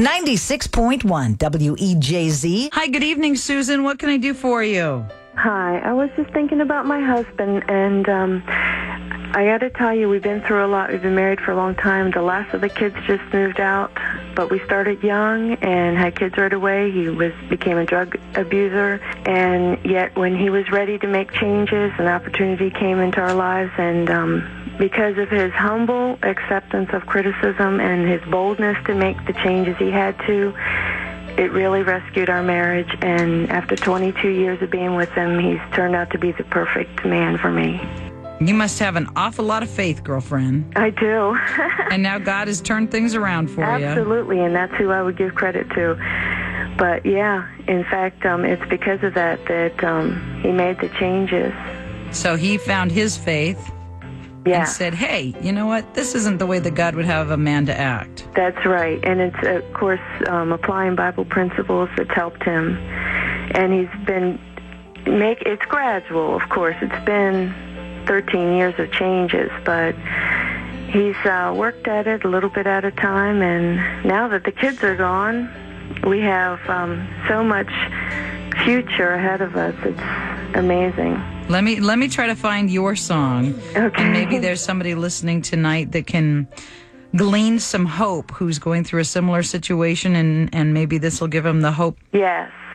96.1 WEJZ. Hi, good evening, Susan. What can I do for you? Hi, I was just thinking about my husband, and I got to tell you, we've been through a lot. We've been married for a long time. The last of the kids just moved out, but we started young and had kids right away. He became a drug abuser, and yet when he was ready to make changes, an opportunity came into our lives, and because of his humble acceptance of criticism and his boldness to make the changes he had to, it really rescued our marriage. And after 22 years of being with him, he's turned out to be the perfect man for me. You must have an awful lot of faith, girlfriend. I do. And now God has turned things around for you. Absolutely, and that's who I would give credit to. But yeah, in fact, it's because of that he made the changes. So he found his faith. Yeah. And said, hey, you know what? This isn't the way that God would have a man to act. That's right. And it's, of course, applying Bible principles that's helped him. And he's been, it's gradual, of course. It's been 13 years of changes, but he's worked at it a little bit at a time. And now that the kids are gone, we have so much future ahead of us. It's amazing. Let me try to find your song. Okay. And maybe there's somebody listening tonight that can glean some hope who's going through a similar situation, and maybe this will give them the hope. Yes.